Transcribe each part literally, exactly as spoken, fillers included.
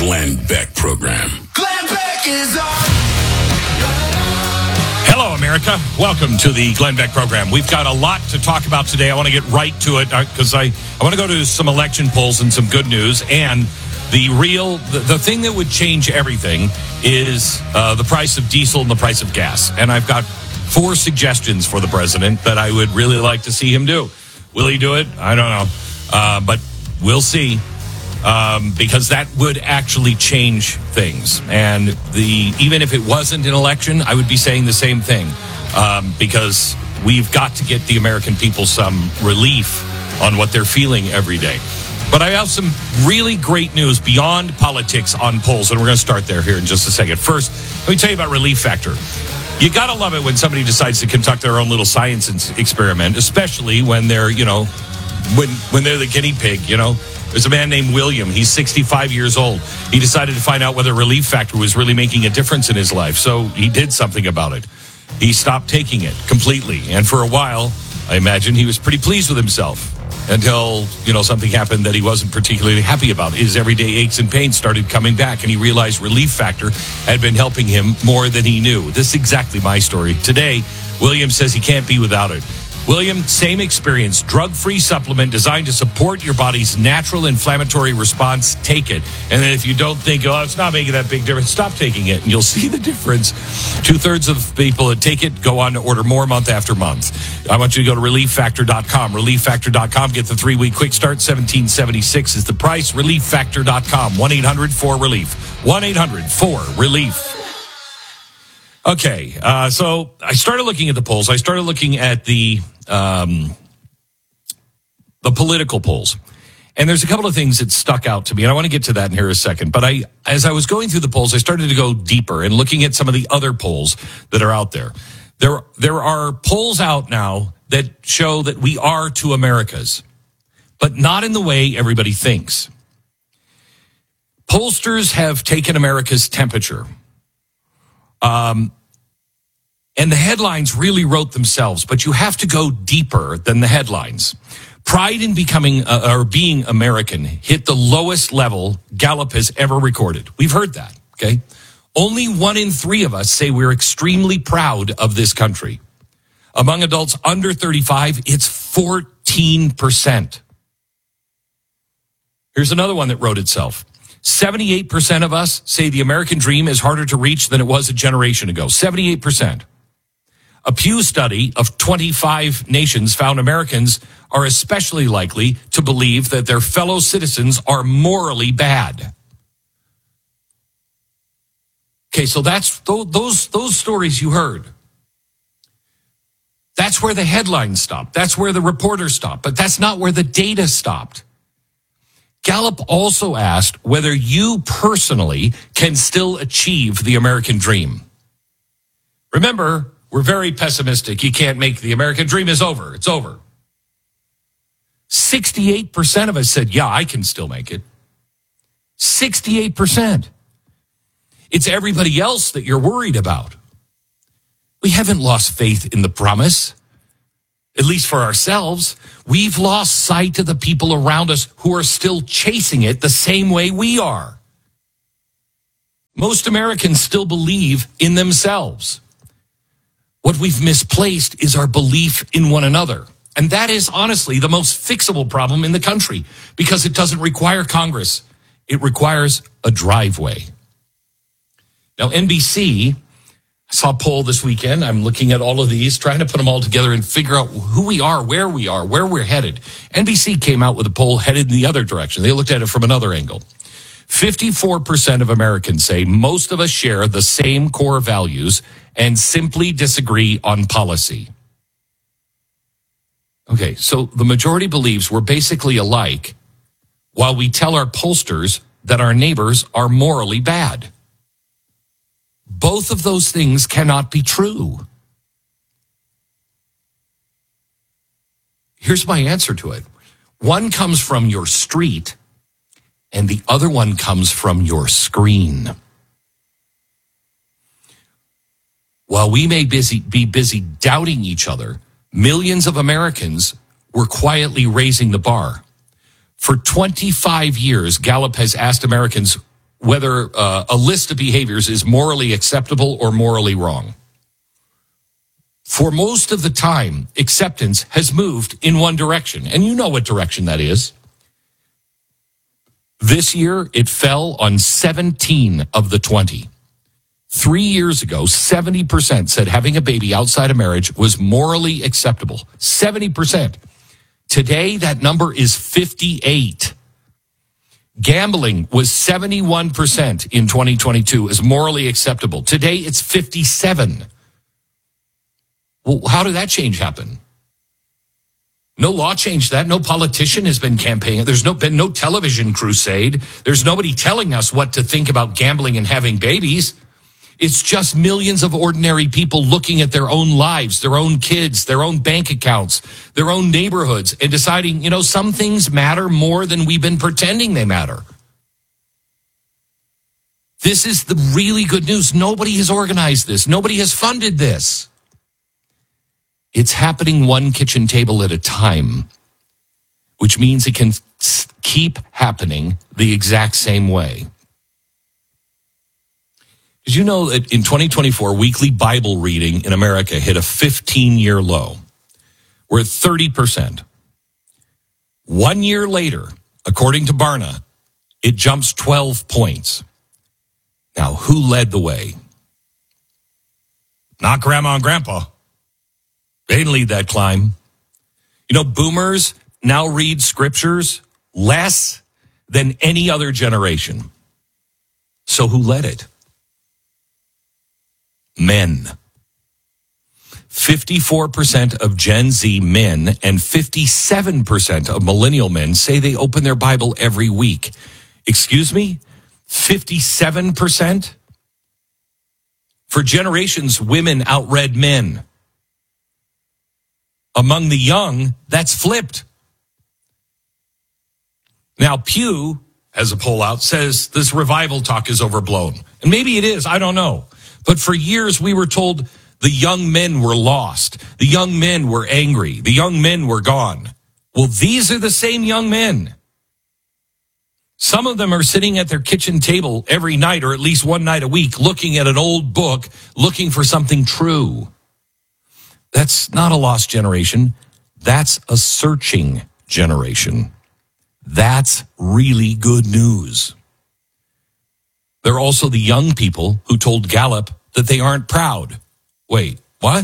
Glenn Beck Program. Glenn Beck is on. Hello, America. Welcome to the Glenn Beck Program. We've got a lot to talk about today. I want to get right to it because I, I want to go to some election polls and some good news. And the real, the, the thing that would change everything is uh, the price of diesel and the price of gas. And I've got four suggestions for the president that I would really like to see him do. Will he do it? I don't know. Uh, but we'll see. Um, because that would actually change things. And the even if it wasn't an election, I would be saying the same thing. Um, because we've got to get the American people some relief on what they're feeling every day. But I have some really great news beyond politics on polls, and we're going to start there here in just a second. First, let me tell you about Relief Factor. You got to love it when somebody decides to conduct their own little science experiment, especially when they're, you know, when when they're the guinea pig, you know. There's a man named William. He's sixty-five years old. He decided to find out whether Relief Factor was really making a difference in his life. So he did something about it. He stopped taking it completely. And for a while, I imagine he was pretty pleased with himself until, you know, something happened that he wasn't particularly happy about. His everyday aches and pains started coming back, and he realized Relief Factor had been helping him more than he knew. This is exactly my story. Today, William says he can't be without it. William, same experience, drug-free supplement designed to support your body's natural inflammatory response. Take it. And then if you don't think, oh, it's not making that big difference, stop taking it, and you'll see the difference. Two-thirds of people that take it go on to order more month after month. I want you to go to relief factor dot com. relief factor dot com. Get the three-week quick start. seventeen seventy-six is the price. relief factor dot com. one eight hundred four relief. one eight hundred four relief. Okay, uh, so I started looking at the polls. I started looking at the um, the political polls, and there's a couple of things that stuck out to me, and I want to get to that in here in a second. But I, as I was going through the polls, I started to go deeper and looking at some of the other polls that are out there. There, there are polls out now that show that we are two Americas, but not in the way everybody thinks. Pollsters have taken America's temperature. Um, and the headlines really wrote themselves, but you have to go deeper than the headlines. Pride in becoming uh, or being American hit the lowest level Gallup has ever recorded. We've heard that, okay? Only one in three of us say we're extremely proud of this country. Among adults under thirty-five, it's fourteen percent. Here's another one that wrote itself. seventy-eight percent of us say the American dream is harder to reach than it was a generation ago. seventy-eight percent. A Pew study of twenty-five nations found Americans are especially likely to believe that their fellow citizens are morally bad. Okay, so that's those those stories you heard. That's where the headlines stopped. That's where the reporters stopped. But that's not where the data stopped. Gallup also asked whether you personally can still achieve the American dream. Remember, we're very pessimistic. You can't make the American dream is over. It's over. sixty-eight percent of us said, yeah, I can still make it. sixty-eight percent. It's everybody else that you're worried about. We haven't lost faith in the promise. At least for ourselves, we've lost sight of the people around us who are still chasing it the same way we are. Most Americans still believe in themselves. What we've misplaced is our belief in one another. And that is honestly the most fixable problem in the country because it doesn't require Congress. It requires a driveway. Now, N B C, I saw a poll this weekend. I'm looking at all of these, trying to put them all together and figure out who we are, where we are, where we're headed. N B C came out with a poll headed in the other direction. They looked at it from another angle. fifty-four percent of Americans say most of us share the same core values and simply disagree on policy. Okay, so the majority believes we're basically alike while we tell our pollsters that our neighbors are morally bad. Both of those things cannot be true. Here's my answer to it. One comes from your street, and the other one comes from your screen. While we may busy, be busy doubting each other, millions of Americans were quietly raising the bar. For twenty-five years, Gallup has asked Americans whether uh, a list of behaviors is morally acceptable or morally wrong. For most of the time, acceptance has moved in one direction, and you know what direction that is. This year, it fell on seventeen of the twenty. Three years ago, seventy percent said having a baby outside of marriage was morally acceptable. seventy percent. Today, that number is fifty-eight. Gambling was seventy-one percent in twenty twenty-two as morally acceptable. Today, it's fifty-seven. Well, how did that change happen? No law changed that. No politician has been campaigning. There's no, been no television crusade. There's nobody telling us what to think about gambling and having babies. It's just millions of ordinary people looking at their own lives, their own kids, their own bank accounts, their own neighborhoods, and deciding, you know, some things matter more than we've been pretending they matter. This is the really good news. Nobody has organized this. Nobody has funded this. It's happening one kitchen table at a time, which means it can keep happening the exact same way. Did you know that in twenty twenty-four, weekly Bible reading in America hit a fifteen-year low? We're at thirty percent. One year later, according to Barna, it jumps twelve points. Now, who led the way? Not Grandma and Grandpa. They didn't lead that climb. You know, boomers now read scriptures less than any other generation. So who led it? Men. fifty-four percent of Gen Z men and fifty-seven percent of millennial men say they open their Bible every week. Excuse me? fifty-seven percent? For generations, women outread men. Among the young, that's flipped. Now, Pew, as a poll out, says this revival talk is overblown. And maybe it is, I don't know. But for years, we were told the young men were lost. The young men were angry. The young men were gone. Well, these are the same young men. Some of them are sitting at their kitchen table every night or at least one night a week looking at an old book, looking for something true. That's not a lost generation. That's a searching generation. That's really good news. They're also the young people who told Gallup that they aren't proud. Wait, what?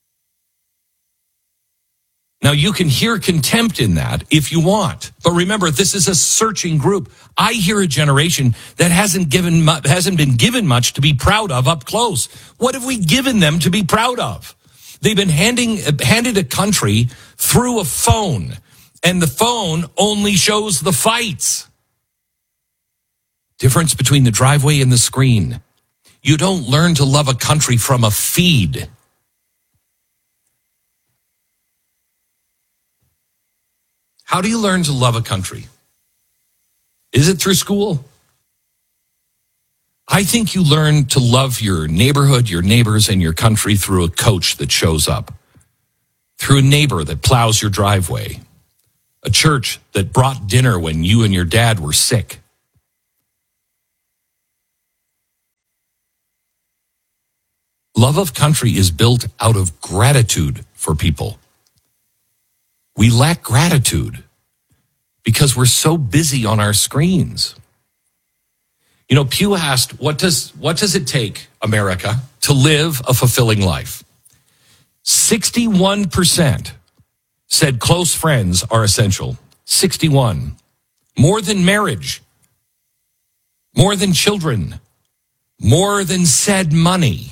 Now, you can hear contempt in that if you want. But remember, this is a searching group. I hear a generation that hasn't given mu- hasn't been given much to be proud of up close. What have we given them to be proud of? They've been handing handed a country through a phone, and the phone only shows the fights. Difference between the driveway and the screen. You don't learn to love a country from a feed. How do you learn to love a country? Is it through school? I think you learn to love your neighborhood, your neighbors, and your country through a coach that shows up, through a neighbor that plows your driveway, a church that brought dinner when you and your dad were sick. Love of country is built out of gratitude for people. We lack gratitude because we're so busy on our screens. You know, Pew asked, what does what does it take, America, to live a fulfilling life? sixty-one percent said close friends are essential. sixty-one. More than marriage. More than children. More than said money.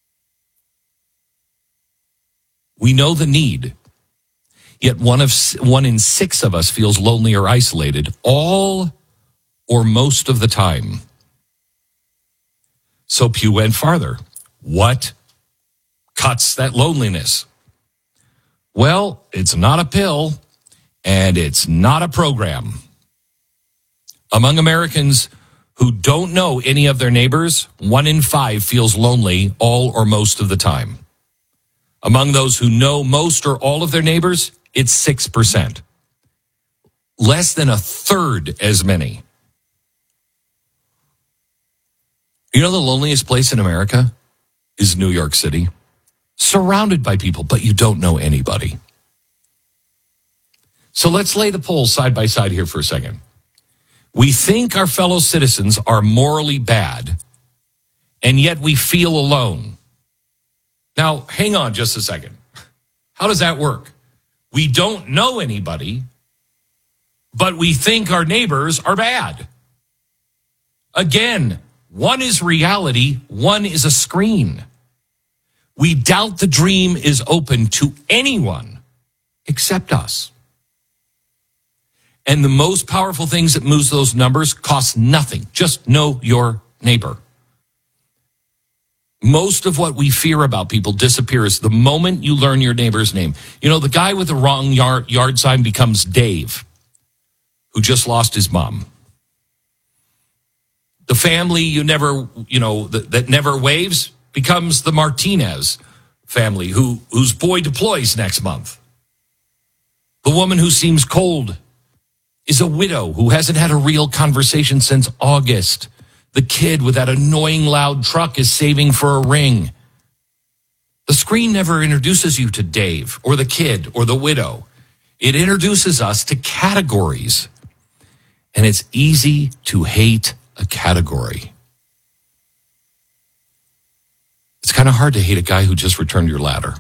We know the need. Yet one of one in six of us feels lonely or isolated, all or most of the time. So Pew went farther. What cuts that loneliness? Well, it's not a pill, and it's not a program. Among Americans who don't know any of their neighbors, one in five feels lonely all or most of the time. Among those who know most or all of their neighbors, it's six percent. Less than a third as many. You know, the loneliest place in America is New York City. Surrounded by people, but you don't know anybody. So let's lay the polls side by side here for a second. We think our fellow citizens are morally bad, and yet we feel alone. Now, hang on just a second. How does that work? We don't know anybody, but we think our neighbors are bad. Again, one is reality, one is a screen. We doubt the dream is open to anyone except us. And the most powerful things that moves those numbers cost nothing. Just know your neighbor. Most of what we fear about people disappears the moment you learn your neighbor's name. You know, the guy with the wrong yard, yard sign becomes Dave, who just lost his mom. The family you never, you know, that, that never waves becomes the Martinez family, who whose boy deploys next month. The woman who seems cold is a widow who hasn't had a real conversation since August. The kid with that annoying loud truck is saving for a ring. The screen never introduces you to Dave or the kid or the widow. It introduces us to categories. And it's easy to hate a category. It's kind of hard to hate a guy who just returned your ladder.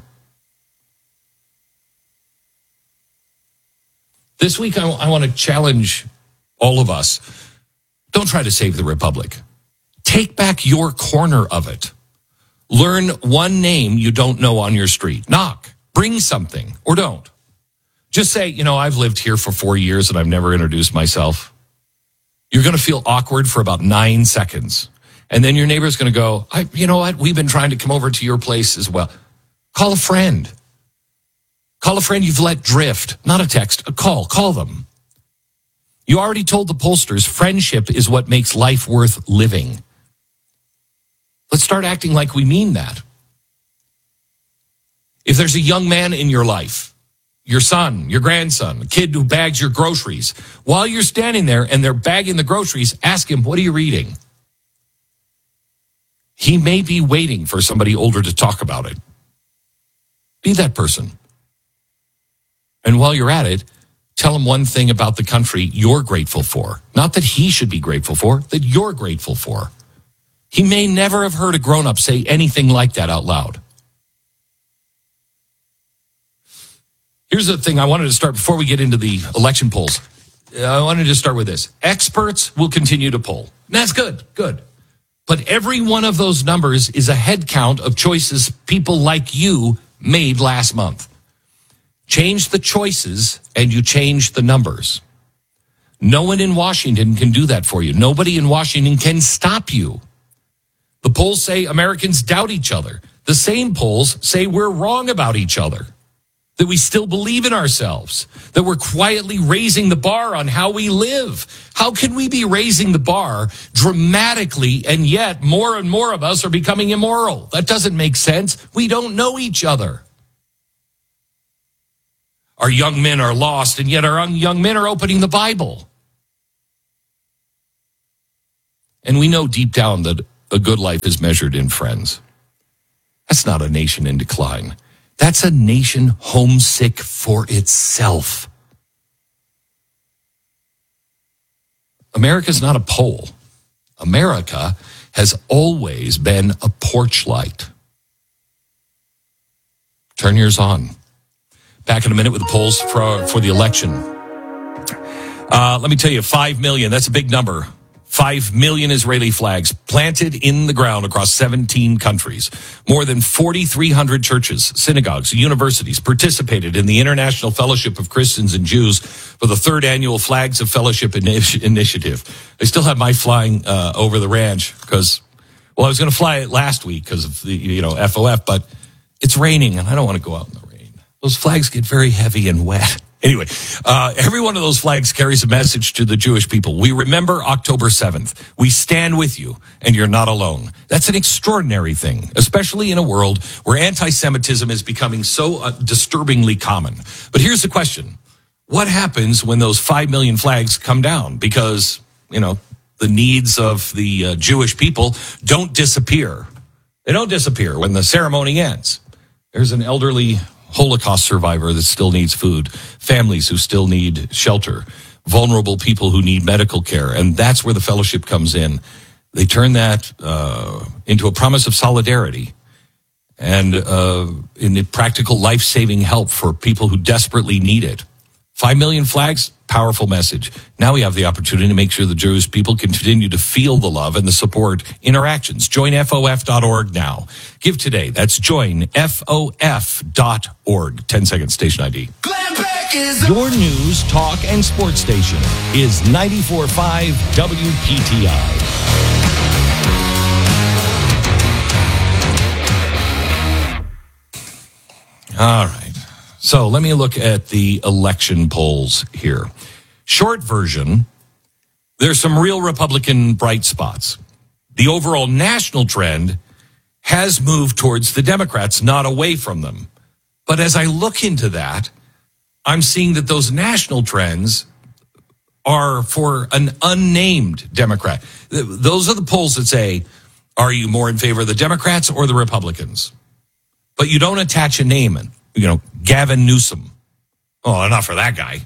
This week, I, I want to challenge all of us. Don't try to save the Republic. Take back your corner of it. Learn one name you don't know on your street. Knock. Bring something, or don't. Just say, you know, I've lived here for four years and I've never introduced myself. You're going to feel awkward for about nine seconds. And then your neighbor's going to go, I, you know what? We've been trying to come over to your place as well. Call a friend. Call a friend you've let drift. Not a text, a call. Call them. You already told the pollsters friendship is what makes life worth living. Let's start acting like we mean that. If there's a young man in your life, your son, your grandson, a kid who bags your groceries, while you're standing there and they're bagging the groceries, ask him, what are you reading? He may be waiting for somebody older to talk about it. Be that person. And while you're at it, tell him one thing about the country you're grateful for. Not that he should be grateful for, that you're grateful for. He may never have heard a grown-up say anything like that out loud. Here's the thing I wanted to start before we get into the election polls. I wanted to start with this. Experts will continue to poll. And that's good, good. But every one of those numbers is a head count of choices people like you made last month. Change the choices and you change the numbers. No one in Washington can do that for you. Nobody in Washington can stop you. The polls say Americans doubt each other. The same polls say we're wrong about each other, that we still believe in ourselves, that we're quietly raising the bar on how we live. How can we be raising the bar dramatically and yet more and more of us are becoming immoral? That doesn't make sense. We don't know each other. Our young men are lost, and yet our young men are opening the Bible. And we know deep down that a good life is measured in friends. That's not a nation in decline. That's a nation homesick for itself. America's not a pole. America has always been a porch light. Turn yours on. Back in a minute with the polls for, for the election. Uh, let me tell you, five million, that's a big number. Five million Israeli flags planted in the ground across seventeen countries. More than forty-three hundred churches, synagogues, universities participated in the International Fellowship of Christians and Jews for the third annual Flags of Fellowship initi- initiative. I still have my flying uh, over the ranch because, well, I was going to fly it last week because of the, you know, F O F, but it's raining and I don't want to go out in the rain. Those flags get very heavy and wet. Anyway, uh, every one of those flags carries a message to the Jewish people. We remember October seventh. We stand with you, and you're not alone. That's an extraordinary thing, especially in a world where anti-Semitism is becoming so uh, disturbingly common. But here's the question. What happens when those five million flags come down? Because, you know, the needs of the uh, Jewish people don't disappear. They don't disappear when the ceremony ends. There's an elderly Holocaust survivor that still needs food, families who still need shelter, vulnerable people who need medical care, and that's where the fellowship comes in. They turn that uh, into a promise of solidarity and uh, in the practical life-saving help for people who desperately need it. Five million flags, powerful message. Now we have the opportunity to make sure the Jewish people continue to feel the love and the support in our actions. Join F O F dot org now. Give today. That's join F O F dot org. ten seconds, station I D. Glenn Beck is on. Your news, talk, and sports station is ninety-four point five W P T I. All right. So let me look at the election polls here. Short version, there's some real Republican bright spots. The overall national trend has moved towards the Democrats, not away from them. But as I look into that, I'm seeing that those national trends are for an unnamed Democrat. Those are the polls that say, are you more in favor of the Democrats or the Republicans? But you don't attach a name in. You know, Gavin Newsom. Oh, enough for that guy.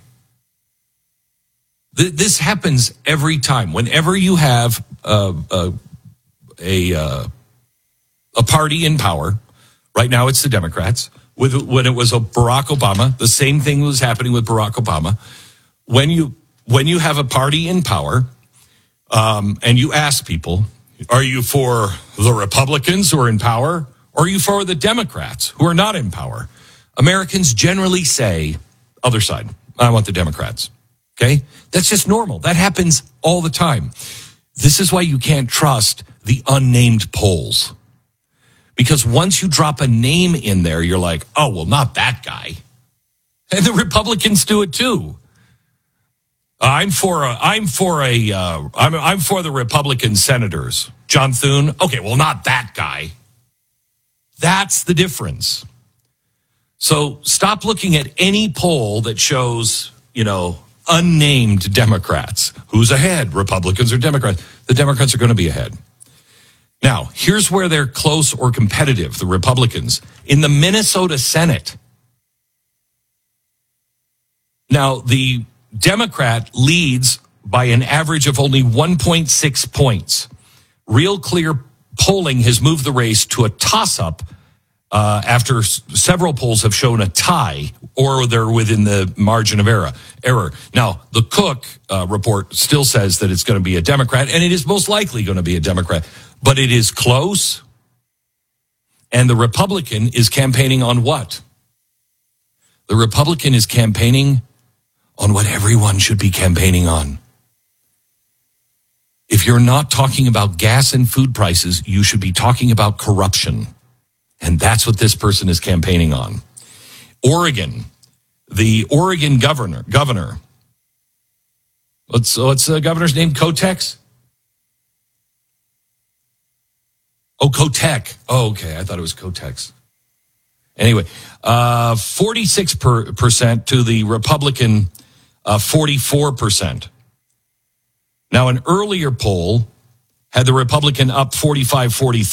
This happens every time. Whenever you have uh, uh, a uh, a party in power, right now it's the Democrats. With when it was a Barack Obama, the same thing was happening with Barack Obama. When you when you have a party in power, um, and you ask people, are you for the Republicans who are in power, or are you for the Democrats who are not in power? Americans generally say, other side, I want the Democrats. Okay? That's just normal. That happens all the time. This is why you can't trust the unnamed polls. Because once you drop a name in there, you're like, oh, well, not that guy. And the Republicans do it too. I'm for a, I'm for a, uh, I'm, I'm for the Republican senators. John Thune. Okay, well, not that guy. That's the difference. So stop looking at any poll that shows, you know, unnamed Democrats. Who's ahead, Republicans or Democrats? The Democrats are going to be ahead. Now, here's where they're close or competitive, the Republicans. In the Minnesota Senate. Now, the Democrat leads by an average of only one point six points. Real Clear polling has moved the race to a toss-up Uh, after s- several polls have shown a tie or they're within the margin of error. Error. Now, the Cook uh, report still says that it's going to be a Democrat, and it is most likely going to be a Democrat. But it is close, and the Republican is campaigning on what? The Republican is campaigning on what everyone should be campaigning on. If you're not talking about gas and food prices, you should be talking about corruption. And that's what this person is campaigning on. Oregon, the Oregon governor, governor, what's, what's the governor's name? Kotex? Oh, Kotek. Oh, okay. I thought it was Kotex. Anyway, uh, forty-six percent to the Republican, uh, forty-four percent. Now, an earlier poll had the Republican up forty-five forty-three.